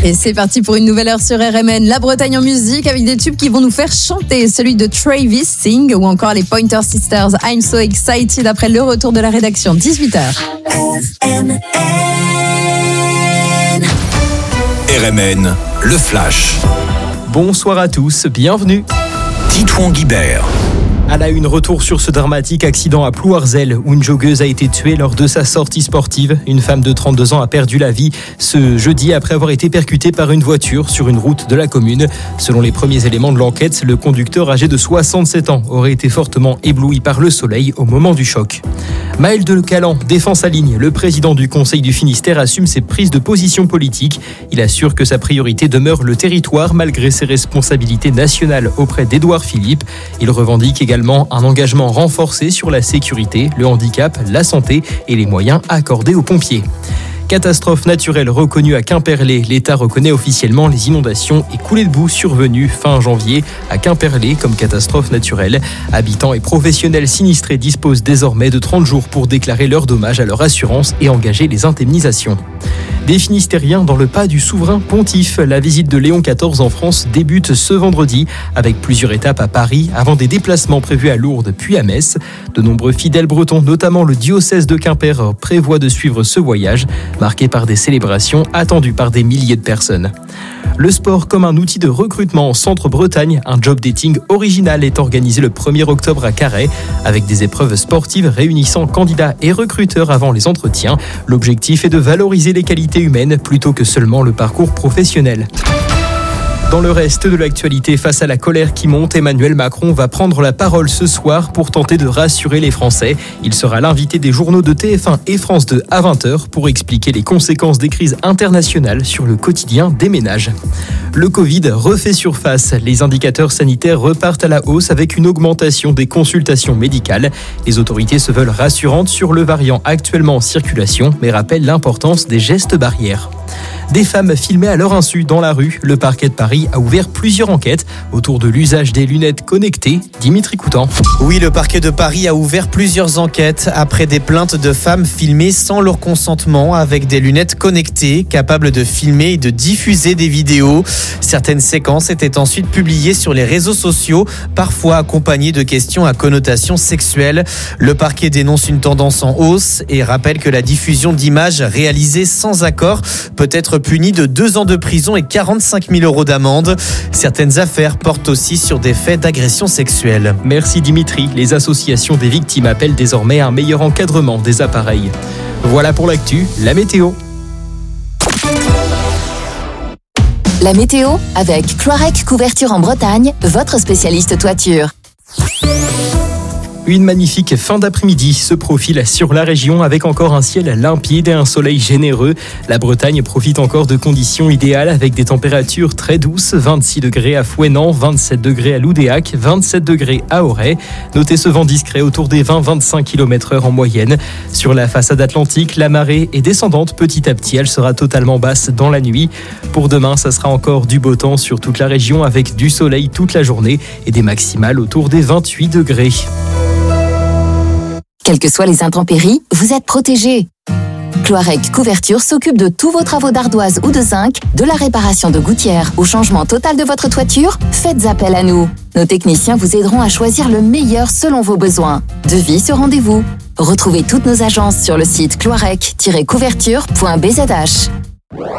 Et c'est parti pour une nouvelle heure sur RMN, la Bretagne en musique avec des tubes qui vont nous faire chanter. Celui de Travis Sing ou encore les Pointer Sisters, I'm So Excited après le retour de la rédaction, 18h. RMN, le Flash. Bonsoir à tous, bienvenue. Titouan Guibert. À la une, retour sur ce dramatique accident à Plouarzel où une joggeuse a été tuée lors de sa sortie sportive. Une femme de 32 ans a perdu la vie ce jeudi après avoir été percutée par une voiture sur une route de la commune. Selon les premiers éléments de l'enquête, le conducteur âgé de 67 ans aurait été fortement ébloui par le soleil au moment du choc. Maël Decalan défend sa ligne. Le président du Conseil du Finistère assume ses prises de position politiques. Il assure que sa priorité demeure le territoire malgré ses responsabilités nationales auprès d'Édouard Philippe. Il revendique également un engagement renforcé sur la sécurité, le handicap, la santé et les moyens accordés aux pompiers. Catastrophe naturelle reconnue à Quimperlé. L'État reconnaît officiellement les inondations et coulées de boue survenues fin janvier à Quimperlé comme catastrophe naturelle. Habitants et professionnels sinistrés disposent désormais de 30 jours pour déclarer leurs dommages à leur assurance et engager les indemnisations. Des Finistériens dans le pas du souverain pontife. La visite de Léon XIV en France débute ce vendredi avec plusieurs étapes à Paris avant des déplacements prévus à Lourdes puis à Metz. De nombreux fidèles bretons, notamment le diocèse de Quimper, prévoient de suivre ce voyage marqué par des célébrations attendues par des milliers de personnes. Le sport comme un outil de recrutement en Centre-Bretagne. Un job dating original est organisé le 1er octobre à Carhaix avec des épreuves sportives réunissant candidats et recruteurs avant les entretiens. L'objectif est de valoriser les qualités humaines plutôt que seulement le parcours professionnel. Dans le reste de l'actualité, face à la colère qui monte, Emmanuel Macron va prendre la parole ce soir pour tenter de rassurer les Français. Il sera l'invité des journaux de TF1 et France 2 à 20h pour expliquer les conséquences des crises internationales sur le quotidien des ménages. Le Covid refait surface. Les indicateurs sanitaires repartent à la hausse avec une augmentation des consultations médicales. Les autorités se veulent rassurantes sur le variant actuellement en circulation, mais rappellent l'importance des gestes barrières. Des femmes filmées à leur insu dans la rue. Le parquet de Paris a ouvert plusieurs enquêtes autour de l'usage des lunettes connectées. Dimitri Coutan. Oui, le parquet de Paris a ouvert plusieurs enquêtes après des plaintes de femmes filmées sans leur consentement avec des lunettes connectées capables de filmer et de diffuser des vidéos. Certaines séquences étaient ensuite publiées sur les réseaux sociaux, parfois accompagnées de questions à connotation sexuelle. Le parquet dénonce une tendance en hausse et rappelle que la diffusion d'images réalisées sans accord peut être punie de 2 ans de prison et 45 000 € d'amende. Certaines affaires portent aussi sur des faits d'agression sexuelle. Merci Dimitri. Les associations des victimes appellent désormais un meilleur encadrement des appareils. Voilà pour l'actu, la météo. La météo avec Cloirec Couverture en Bretagne, votre spécialiste toiture. Une magnifique fin d'après-midi se profile sur la région avec encore un ciel limpide et un soleil généreux. La Bretagne profite encore de conditions idéales avec des températures très douces, 26 degrés à Fouesnant, 27 degrés à Loudéac, 27 degrés à Auray. Notez ce vent discret autour des 20-25 km/h en moyenne. Sur la façade atlantique, la marée est descendante petit à petit. Elle sera totalement basse dans la nuit. Pour demain, ça sera encore du beau temps sur toute la région avec du soleil toute la journée et des maximales autour des 28 degrés. Quelles que soient les intempéries, vous êtes protégés. Cloirec Couverture s'occupe de tous vos travaux d'ardoise ou de zinc, de la réparation de gouttières au changement total de votre toiture. Faites appel à nous. Nos techniciens vous aideront à choisir le meilleur selon vos besoins. Devis sur rendez-vous. Retrouvez toutes nos agences sur le site cloirec-couverture.bzh.